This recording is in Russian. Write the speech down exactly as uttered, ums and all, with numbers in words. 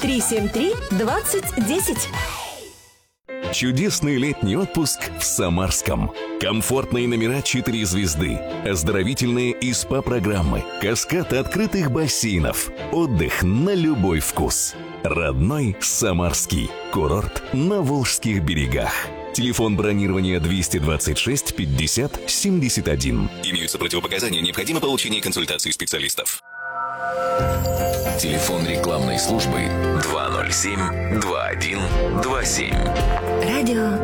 три семь три двадцать десять. Чудесный летний отпуск в Самарском. Комфортные номера четыре звезды, оздоровительные и СПА-программы, каскад открытых бассейнов, отдых на любой вкус. Родной Самарский. Курорт на Волжских берегах. Телефон бронирования двести двадцать шесть пятьдесят семьдесят один. Имеются противопоказания, необходимо получение консультации специалистов. Телефон рекламной службы два ноль семь два один два семь. Радио